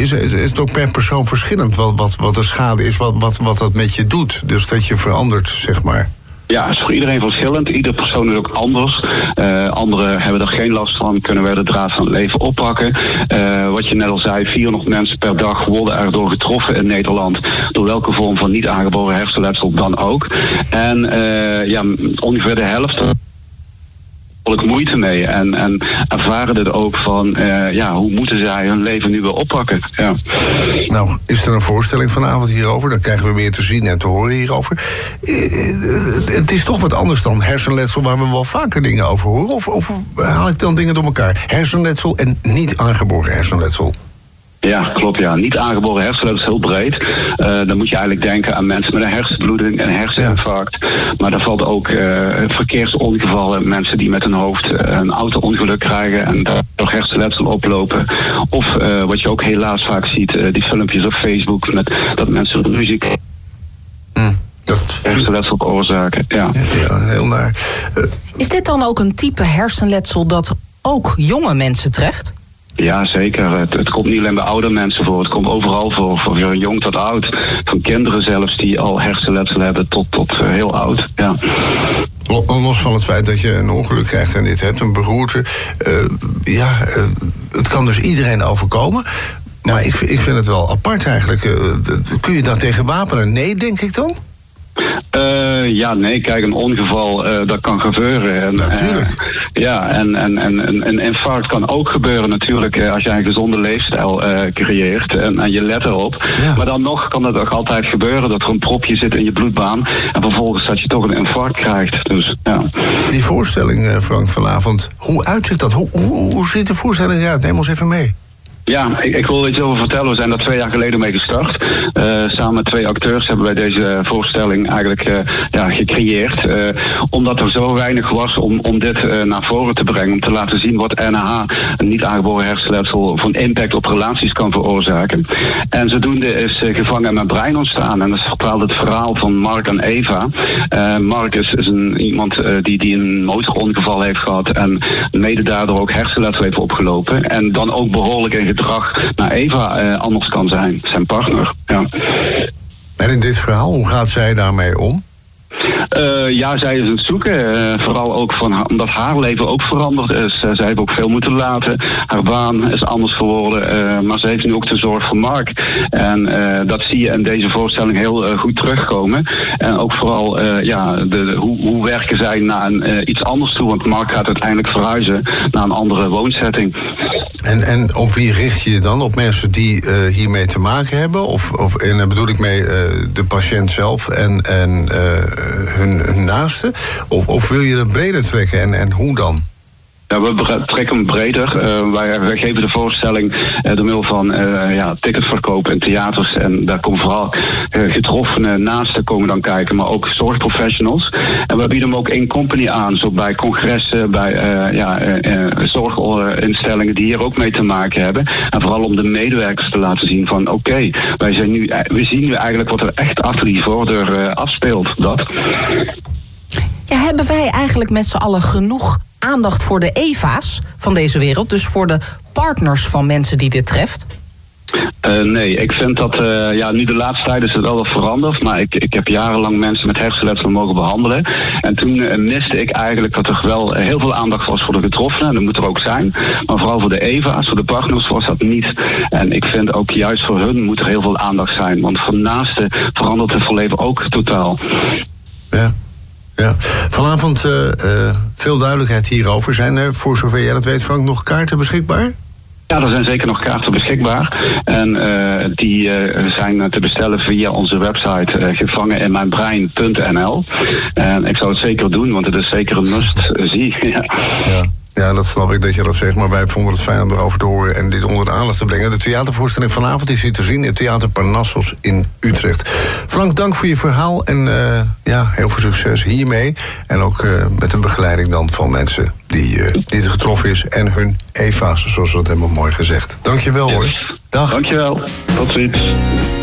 is het ook per persoon verschillend wat de schade is, wat dat met je doet. Dus dat je verandert, zeg maar. Ja, het is voor iedereen verschillend. Iedere persoon is ook anders. Anderen hebben er geen last van, kunnen wij de draad van het leven oppakken. Wat je net al zei, 400 mensen per dag worden erdoor getroffen in Nederland. Door welke vorm van niet aangeboren hersenletsel dan ook. En ongeveer de helft ik moeite mee en ervaren dit ook van hoe moeten zij hun leven nu weer oppakken. Ja. Nou, is er een voorstelling vanavond hierover? Dan krijgen we meer te zien en te horen hierover. Het is toch wat anders dan hersenletsel waar we wel vaker dingen over horen? Of haal ik dan dingen door elkaar? Hersenletsel en niet aangeboren hersenletsel. Ja, klopt. Ja. Niet aangeboren hersenletsel is heel breed. Dan moet je eigenlijk denken aan mensen met een hersenbloeding en een herseninfarct. Ja. Maar daar valt ook verkeersongevallen, mensen die met hun hoofd een auto-ongeluk krijgen en daardoor hersenletsel oplopen. Of wat je ook helaas vaak ziet, die filmpjes op Facebook met dat mensen ruzie hersenletsel veroorzaken. Ja, heel naar. Is dit dan ook een type hersenletsel dat ook jonge mensen treft? Ja, zeker. Het komt niet alleen bij oude mensen voor. Het komt overal voor. Van jong tot oud. Van kinderen zelfs die al hersenletsel hebben tot heel oud. Ja. Los van het feit dat je een ongeluk krijgt en dit hebt, een beroerte. Het kan dus iedereen overkomen. Maar ik vind het wel apart eigenlijk. Kun je daar tegen wapenen? Nee, denk ik dan? Nee, kijk, een ongeval, dat kan gebeuren. En, natuurlijk. En een infarct kan ook gebeuren natuurlijk als jij een gezonde leefstijl creëert en je let erop. Ja. Maar dan nog kan het ook altijd gebeuren dat er een propje zit in je bloedbaan en vervolgens dat je toch een infarct krijgt. Dus, ja. Die voorstelling, Frank, vanavond, hoe uitziet dat? Hoe ziet de voorstelling eruit? Neem ons even mee. Ja, ik wil iets over vertellen. We zijn daar 2 jaar geleden mee gestart. Samen met 2 acteurs hebben wij deze voorstelling eigenlijk gecreëerd. Omdat er zo weinig was om dit naar voren te brengen. Om te laten zien wat NAH, een niet aangeboren hersenletsel, voor een impact op relaties kan veroorzaken. En zodoende is Gevangen in mijn brein ontstaan. En dat vertaalt het verhaal van Mark en Eva. Mark is iemand die een motorongeval heeft gehad. En mede daardoor ook hersenletsel heeft opgelopen. En dan ook behoorlijk in gedrag naar Eva anders kan zijn, zijn partner. Ja. En in dit verhaal, hoe gaat zij daarmee om? Zij is aan het zoeken. Vooral ook omdat haar leven ook veranderd is. Zij heeft ook veel moeten laten. Haar baan is anders geworden. Maar ze heeft nu ook de zorg voor Mark. En dat zie je in deze voorstelling heel goed terugkomen. En ook vooral hoe werken zij naar iets anders toe. Want Mark gaat uiteindelijk verhuizen naar een andere woonsetting. En op wie richt je je dan? Op mensen die hiermee te maken hebben? En daar bedoel ik mee de patiënt zelf en hun naasten? Of wil je dat breder trekken en hoe dan? Ja, we trekken hem breder. Wij geven de voorstelling door middel van ticketverkoop in theaters. En daar komen vooral getroffenen naasten komen dan kijken, maar ook zorgprofessionals. En we bieden hem ook in company aan, zo bij congressen, bij zorginstellingen die hier ook mee te maken hebben. En vooral om de medewerkers te laten zien van oké, we zien nu eigenlijk wat er echt achter die voordeur afspeelt. Dat. Ja, hebben wij eigenlijk met z'n allen genoeg aandacht voor de Eva's van deze wereld? Dus voor de partners van mensen die dit treft? Nee, ik vind dat nu de laatste tijd is het wel wat veranderd. Maar ik heb jarenlang mensen met hersenletsel mogen behandelen. En toen miste ik eigenlijk dat er wel heel veel aandacht was voor de getroffenen. En dat moet er ook zijn. Maar vooral voor de Eva's, voor de partners was dat niet. En ik vind ook juist voor hun moet er heel veel aandacht zijn. Want voor naasten verandert het leven ook totaal. Ja. Vanavond veel duidelijkheid hierover. Zijn er, voor zover jij dat weet, Frank, nog kaarten beschikbaar? Ja, er zijn zeker nog kaarten beschikbaar. En die zijn te bestellen via onze website gevangeninmijnbrein.nl. En ik zou het zeker doen, want het is zeker een must-see. Ja, dat snap ik dat je dat zegt, maar wij vonden het fijn om erover te horen en dit onder de aandacht te brengen. De theatervoorstelling vanavond is hier te zien in Theater Parnassos in Utrecht. Frank, dank voor je verhaal en heel veel succes hiermee. En ook met de begeleiding dan van mensen die dit getroffen is en hun Eva's, zoals we dat hebben mooi gezegd. Dank je wel hoor. Dag. Dank je wel. Tot ziens.